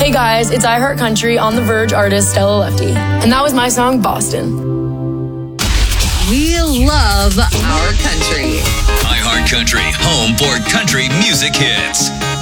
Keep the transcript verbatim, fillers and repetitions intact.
Hey guys, it's I Heart Country on The Verge artist Stella Lefty. And that was my song, Boston. We love our country. I Heart Country, home for country music hits.